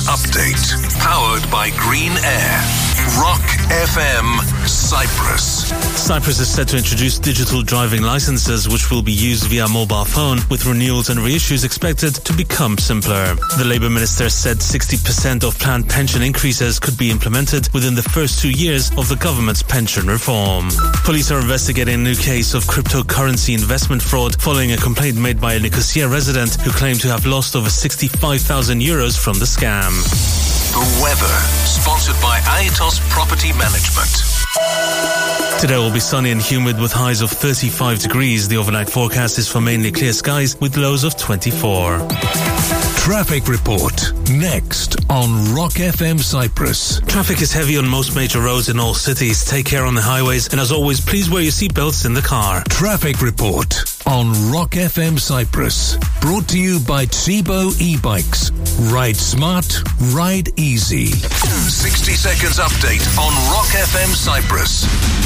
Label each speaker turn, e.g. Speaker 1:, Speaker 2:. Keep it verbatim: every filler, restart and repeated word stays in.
Speaker 1: update. Powered by Green Air. Rock F M Cyprus.
Speaker 2: Cyprus is set to introduce digital driving licenses which will be used via mobile phone, with renewals and reissues expected to become simpler. The Labour Minister said sixty percent of planned pension increases could be implemented within the first two years of the government's pension reform. Police are investigating a new case of cryptocurrency investment fraud following a complaint made by a Nicosia resident who claimed to have lost over sixty-five thousand euros from the scam.
Speaker 1: The weather, sponsored by Aetos Property Management.
Speaker 2: Today will be sunny and humid with highs of thirty-five degrees. The overnight forecast is for mainly clear skies with lows of twenty-four.
Speaker 1: Traffic report next on Rock F M Cyprus.
Speaker 2: Traffic is heavy on most major roads in all cities. Take care on the highways, and as always, please wear your seatbelts in the car.
Speaker 1: Traffic report on Rock F M Cyprus. Brought to you by Tsibo e-bikes. Ride smart, ride easy. sixty seconds update on Rock F M Cyprus.